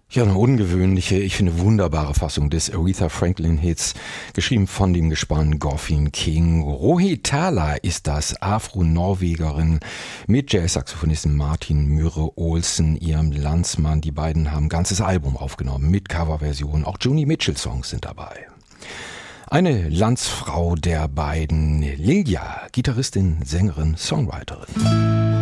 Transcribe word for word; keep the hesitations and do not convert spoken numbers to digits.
Ja, eine ungewöhnliche, ich finde wunderbare Fassung des Aretha Franklin-Hits, geschrieben von dem Gespann Goffin King. Rohi Thala ist das, Afro-Norwegerin mit Jazz-Saxophonisten Martin Myrre-Olsen, ihrem Landsmann. Die beiden haben ein ganzes Album aufgenommen mit Coverversionen. Auch Joni Mitchell-Songs sind dabei. Eine Landsfrau der beiden, Lilja, Gitarristin, Sängerin, Songwriterin.